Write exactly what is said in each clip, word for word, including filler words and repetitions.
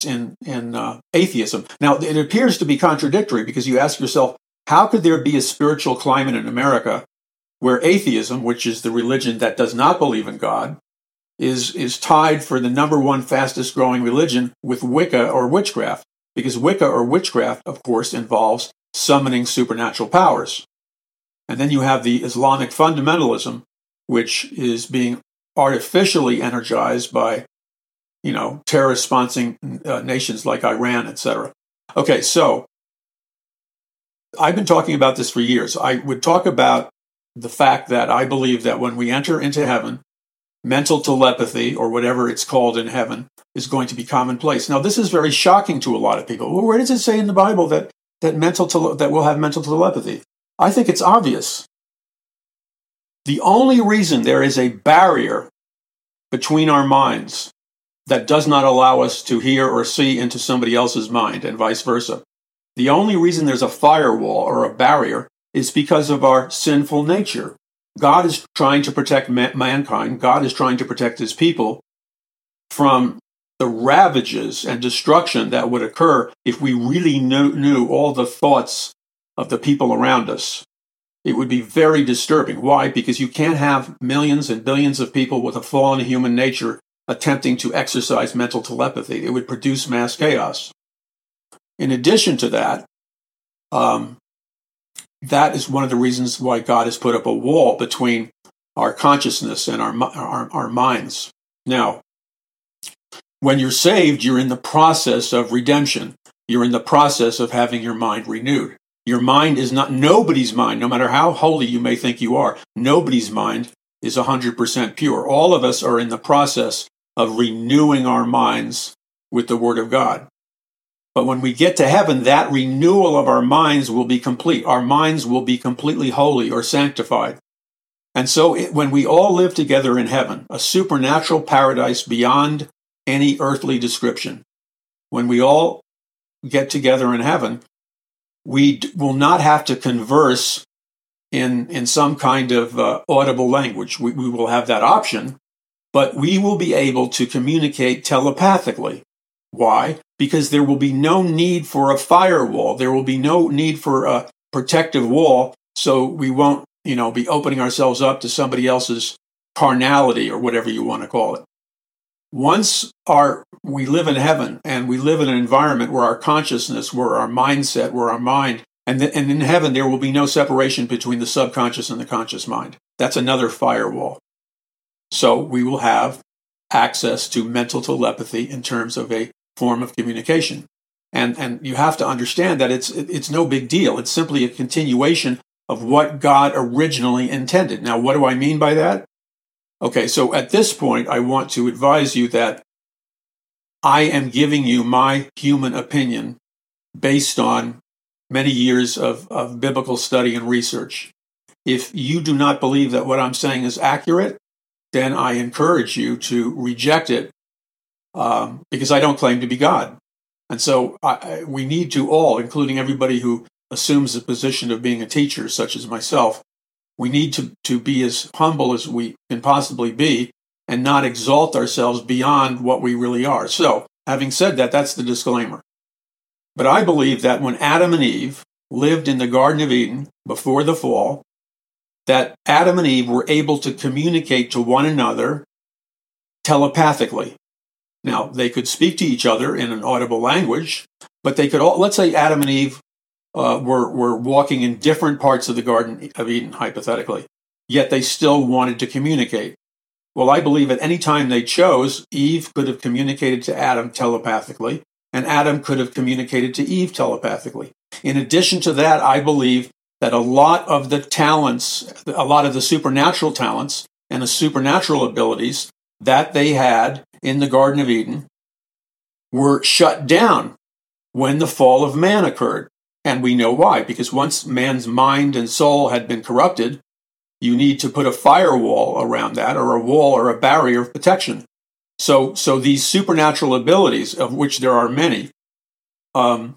in, in uh, atheism. Now, it appears to be contradictory because you ask yourself, how could there be a spiritual climate in America where atheism, which is the religion that does not believe in God, is, is tied for the number one fastest growing religion with Wicca or witchcraft? Because Wicca or witchcraft, of course, involves summoning supernatural powers. And then you have the Islamic fundamentalism, which is being artificially energized by, you know, terrorist-sponsoring uh, nations like Iran, et cetera. Okay, so I've been talking about this for years. I would talk about the fact that I believe that when we enter into heaven, mental telepathy, or whatever it's called in heaven, is going to be commonplace. Now, this is very shocking to a lot of people. Well, where does it say in the Bible that that mental tele- that we'll have mental telepathy? I think it's obvious. The only reason there is a barrier between our minds that does not allow us to hear or see into somebody else's mind, and vice versa, the only reason there's a firewall or a barrier is because of our sinful nature. God is trying to protect ma- mankind. God is trying to protect his people from the ravages and destruction that would occur if we really knew, knew all the thoughts of the people around us. It would be very disturbing. Why? Because you can't have millions and billions of people with a fallen human nature attempting to exercise mental telepathy. It would produce mass chaos. In addition to that, um, that is one of the reasons why God has put up a wall between our consciousness and our, our, our minds. Now, when you're saved, you're in the process of redemption. You're in the process of having your mind renewed. Your mind is not nobody's mind, no matter how holy you may think you are. Nobody's mind is one hundred percent pure. All of us are in the process of renewing our minds with the Word of God. But when we get to heaven, that renewal of our minds will be complete. Our minds will be completely holy or sanctified. And so it, when we all live together in heaven, a supernatural paradise beyond any earthly description, when we all get together in heaven, we d- will not have to converse in, in some kind of uh, audible language. We, we will have that option, but we will be able to communicate telepathically. Why? Because there will be no need for a firewall. There will be no need for a protective wall, so we won't, you know, be opening ourselves up to somebody else's carnality or whatever you want to call it. Once our we live in heaven and we live in an environment where our consciousness, where our mindset, where our mind, and, the, and in heaven there will be no separation between the subconscious and the conscious mind. That's another firewall. So we will have access to mental telepathy in terms of a form of communication. And and you have to understand that it's it's no big deal. It's simply a continuation of what God originally intended. Now, what do I mean by that? Okay, so at this point, I want to advise you that I am giving you my human opinion based on many years of, of biblical study and research. If you do not believe that what I'm saying is accurate, then I encourage you to reject it um, because I don't claim to be God. And so I, we need to all, including everybody who assumes the position of being a teacher, such as myself, we need to, to be as humble as we can possibly be and not exalt ourselves beyond what we really are. So, having said that, that's the disclaimer. But I believe that when Adam and Eve lived in the Garden of Eden before the fall, that Adam and Eve were able to communicate to one another telepathically. Now, they could speak to each other in an audible language, but they could all, let's say Adam and Eve uh, were, were walking in different parts of the Garden of Eden, hypothetically, yet they still wanted to communicate. Well, I believe at any time they chose, Eve could have communicated to Adam telepathically, and Adam could have communicated to Eve telepathically. In addition to that, I believe that a lot of the talents, a lot of the supernatural talents and the supernatural abilities that they had in the Garden of Eden were shut down when the fall of man occurred. And we know why, because once man's mind and soul had been corrupted, you need to put a firewall around that, or a wall or a barrier of protection. So, so these supernatural abilities, of which there are many, um,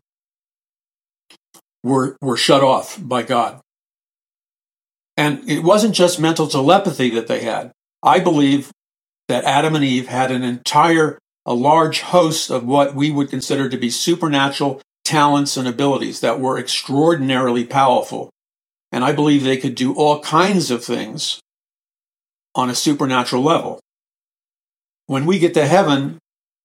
were were shut off by God. And it wasn't just mental telepathy that they had. I believe that Adam and Eve had an entire a large host of what we would consider to be supernatural talents and abilities that were extraordinarily powerful. And I believe they could do all kinds of things on a supernatural level. When we get to heaven,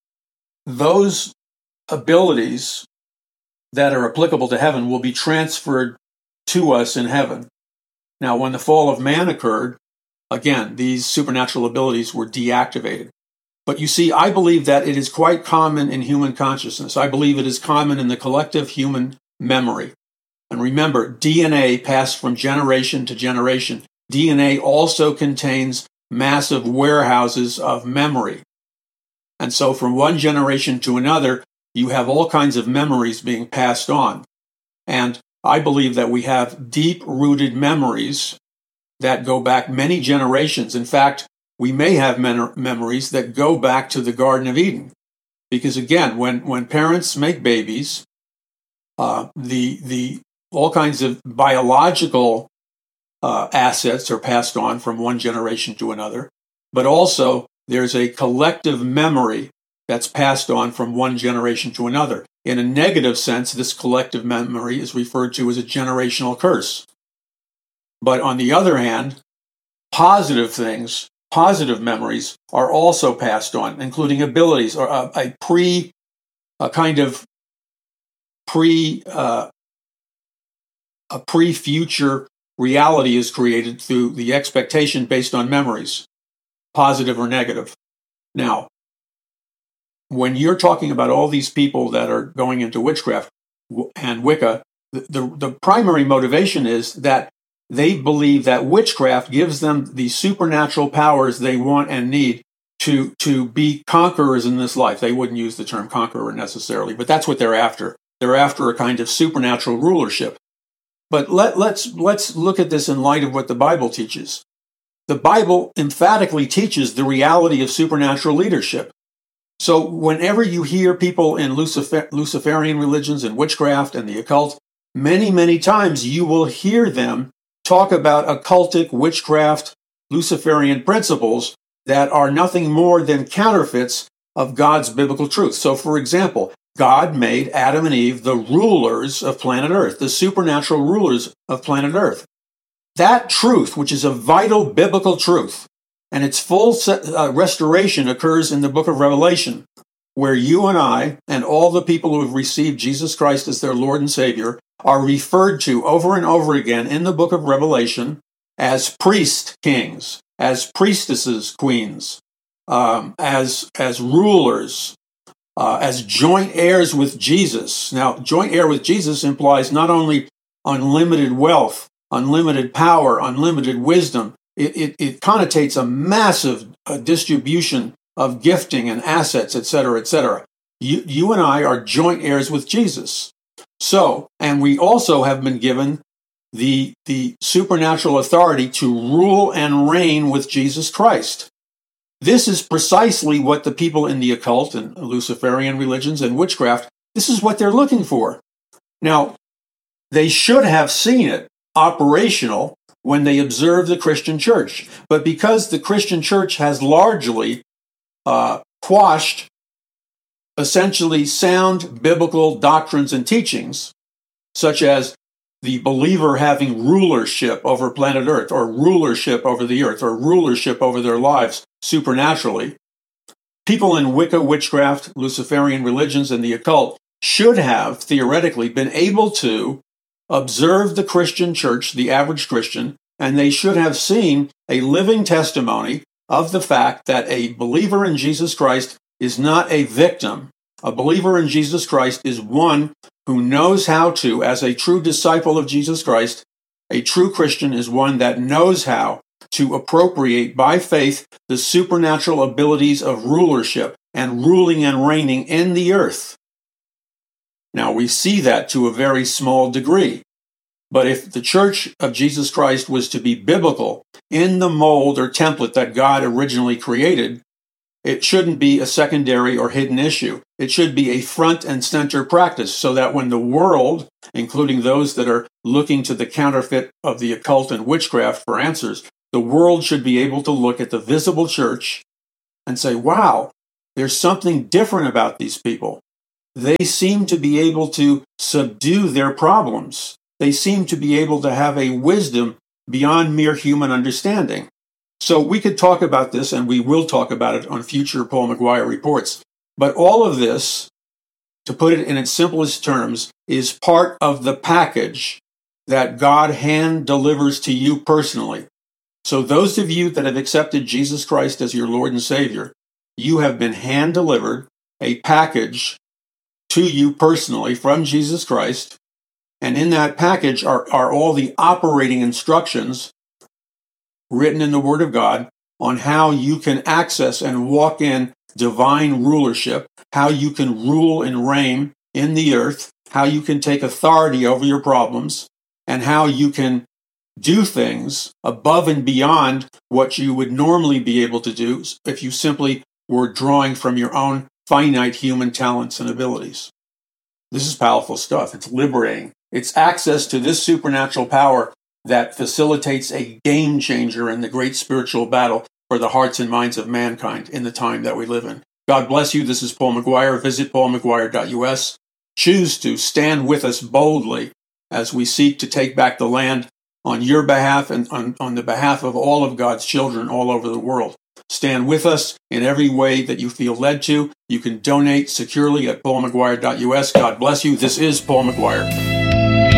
those abilities that are applicable to heaven will be transferred to us in heaven. Now, when the fall of man occurred, again, these supernatural abilities were deactivated. But you see, I believe that it is quite common in human consciousness. I believe it is common in the collective human memory. And remember, D N A passed from generation to generation. D N A also contains massive warehouses of memory. And so from one generation to another, you have all kinds of memories being passed on. And I believe that we have deep-rooted memories that go back many generations. In fact, we may have men- memories that go back to the Garden of Eden. Because again, when, when parents make babies, uh, the, the, all kinds of biological uh, assets are passed on from one generation to another. But also, there's a collective memory that's passed on from one generation to another. In a negative sense, this collective memory is referred to as a generational curse. But on the other hand, positive things, positive memories are also passed on, including abilities or a, a pre, a kind of pre, uh, a pre-future reality is created through the expectation based on memories, positive or negative. Now, when you're talking about all these people that are going into witchcraft and Wicca, the, the, the primary motivation is that they believe that witchcraft gives them the supernatural powers they want and need to, to be conquerors in this life. They wouldn't use the term conqueror necessarily, but that's what they're after. They're after a kind of supernatural rulership. But let, let's, let's look at this in light of what the Bible teaches. The Bible emphatically teaches the reality of supernatural leadership. So whenever you hear people in Lucifer, Luciferian religions and witchcraft and the occult, many, many times you will hear them talk about occultic, witchcraft, Luciferian principles that are nothing more than counterfeits of God's biblical truth. So, for example, God made Adam and Eve the rulers of planet Earth, the supernatural rulers of planet Earth. That truth, which is a vital biblical truth, and its full uh, restoration occurs in the book of Revelation, where you and I and all the people who have received Jesus Christ as their Lord and Savior are referred to over and over again in the book of Revelation as priest kings, as priestesses, queens, um, as, as rulers, uh, as joint heirs with Jesus. Now, joint heir with Jesus implies not only unlimited wealth, unlimited power, unlimited wisdom. It, it, it connotates a massive uh, distribution of gifting and assets, et cetera, et cetera. You, you and I are joint heirs with Jesus. So, and we also have been given the, the supernatural authority to rule and reign with Jesus Christ. This is precisely what the people in the occult and Luciferian religions and witchcraft, this is what they're looking for. Now, they should have seen it operational when they observe the Christian church. But because the Christian church has largely uh, quashed essentially sound biblical doctrines and teachings, such as the believer having rulership over planet Earth, or rulership over the earth, or rulership over their lives supernaturally, people in Wicca, witchcraft, Luciferian religions, and the occult should have theoretically been able to observe the Christian church, the average Christian, and they should have seen a living testimony of the fact that a believer in Jesus Christ is not a victim. A believer in Jesus Christ is one who knows how to, as a true disciple of Jesus Christ, a true Christian is one that knows how to appropriate by faith the supernatural abilities of rulership and ruling and reigning in the earth. Now, we see that to a very small degree. But if the Church of Jesus Christ was to be biblical in the mold or template that God originally created, it shouldn't be a secondary or hidden issue. It should be a front and center practice so that when the world, including those that are looking to the counterfeit of the occult and witchcraft for answers, the world should be able to look at the visible church and say, wow, There's something different about these people. They seem to be able to subdue their problems. They seem to be able to have a wisdom beyond mere human understanding. So we could talk about this, and we will talk about it on future Paul McGuire reports. But all of this, to put it in its simplest terms, is part of the package that God hand delivers to you personally. So those of you that have accepted Jesus Christ as your Lord and Savior, you have been hand delivered a package to you personally from Jesus Christ. And in that package are, are all the operating instructions written in the Word of God on how you can access and walk in divine rulership, how you can rule and reign in the earth, how you can take authority over your problems, and how you can do things above and beyond what you would normally be able to do if you simply were drawing from your own finite human talents and abilities. This is powerful stuff. It's liberating. It's access to this supernatural power that facilitates a game changer in the great spiritual battle for the hearts and minds of mankind in the time that we live in. God bless you. This is Paul McGuire. Visit paul mcguire dot u s. Choose to stand with us boldly as we seek to take back the land on your behalf and on, on the behalf of all of God's children all over the world. Stand with us in every way that you feel led to. You can donate securely at paul mcguire dot u s. God bless you. This is Paul McGuire.